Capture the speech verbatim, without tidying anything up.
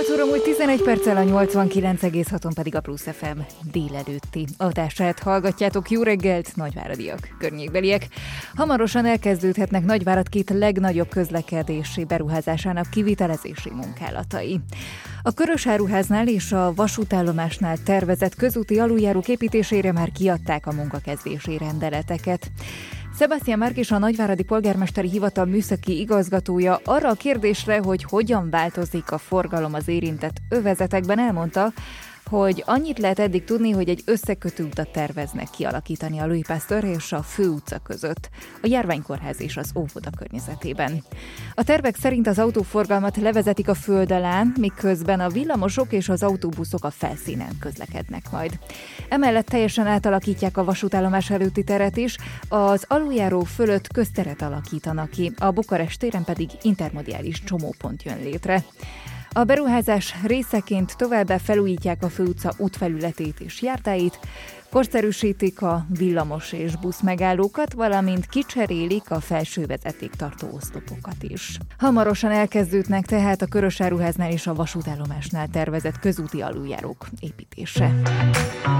nyolc óra múlt tizenegy perccel, a nyolcvankilenc egész haton pedig a Plusz ef em délelőtti adását hallgatjátok. Jó reggelt, nagyváradiak, környékbeliek! Hamarosan elkezdődhetnek Nagyvárad két legnagyobb közlekedési beruházásának kivitelezési munkálatai. A Körösáruháznál és a vasútállomásnál tervezett közúti aluljárók építésére már kiadták a munkakezdési rendeleteket. Sebastian Márkis, a nagyváradi polgármesteri hivatal műszaki igazgatója arra a kérdésre, hogy hogyan változik a forgalom az érintett övezetekben, elmondta, hogy annyit lehet eddig tudni, hogy egy összekötő utat terveznek kialakítani a Louis Pasteur és a főutca között, a járványkórház és az óvoda környezetében. A tervek szerint az autóforgalmat levezetik a föld alá, miközben a villamosok és az autóbuszok a felszínen közlekednek majd. Emellett teljesen átalakítják a vasútállomás előtti teret is, az aluljáró fölött közteret alakítanak ki, a Bukarest téren pedig intermodiális csomópont jön létre. A beruházás részeként továbbá felújítják a főutca útfelületét és járdáit, korszerűsítik a villamos és busz megállókat, valamint kicserélik a felső vezetéktartó oszlopokat is. Hamarosan elkezdődnek tehát a Körösáruháznál és a vasútállomásnál tervezett közúti aluljárók építése.